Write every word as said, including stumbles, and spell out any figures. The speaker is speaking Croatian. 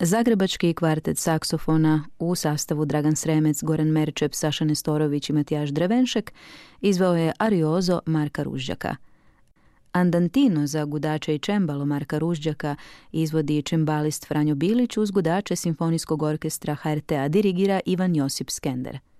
Zagrebački kvartet saksofona u sastavu Dragan Sremec, Goran Merčep, Saša Nestorović i Matijaš Drevenšek izveo je Ariozo Marka Ružđaka. Andantino za gudače i čembalo Marka Ružđaka izvodi čembalist Franjo Bilić, uz gudače Simfonijskog orkestra H R T-a dirigira Ivan Josip Skender.